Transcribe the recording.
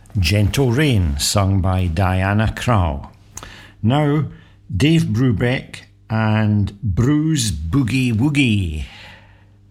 Gentle Rain, sung by Diana Krall. Now, Dave Brubeck and Bruce Boogie Woogie.